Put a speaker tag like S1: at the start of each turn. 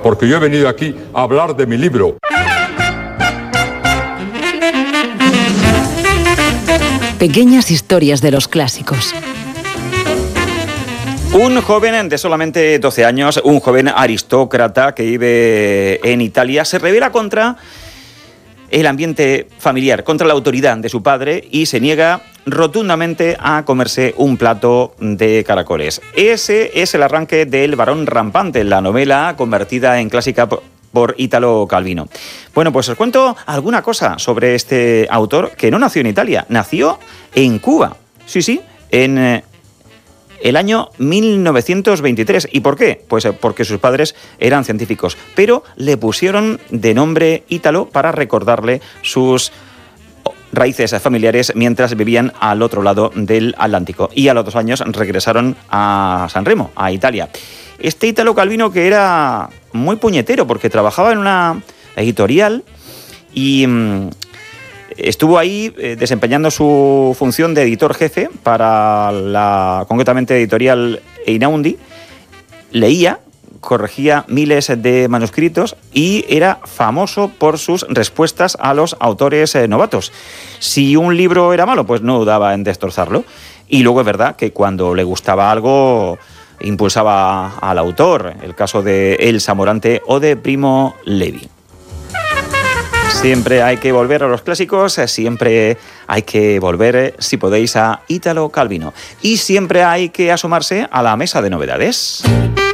S1: porque yo he venido aquí a hablar de mi libro.
S2: Pequeñas historias de los clásicos.
S3: Un joven de solamente 12 años, un joven aristócrata que vive en Italia, se rebela contra el ambiente familiar, contra la autoridad de su padre y se niega rotundamente a comerse un plato de caracoles. Ese es el arranque del Barón Rampante, la novela convertida en clásica por Italo Calvino. Bueno, pues os cuento alguna cosa sobre este autor que no nació en Italia, nació en Cuba. Sí, en el año 1923. ¿Y por qué? Pues porque sus padres eran científicos, pero le pusieron de nombre Ítalo para recordarle sus raíces familiares mientras vivían al otro lado del Atlántico. Y a los 2 años regresaron a San Remo, a Italia. Este Italo Calvino, que era muy puñetero porque trabajaba en una editorial y estuvo ahí desempeñando su función de editor jefe para la, concretamente, editorial Einaudi. Leía, corregía miles de manuscritos y era famoso por sus respuestas a los autores novatos. Si un libro era malo, pues no dudaba en destrozarlo. Y luego es verdad que cuando le gustaba algo, impulsaba al autor. El caso de El Zamorante o de Primo Levi. Siempre hay que volver a los clásicos, siempre hay que volver, si podéis, a Italo Calvino. Y siempre hay que asomarse a la mesa de novedades.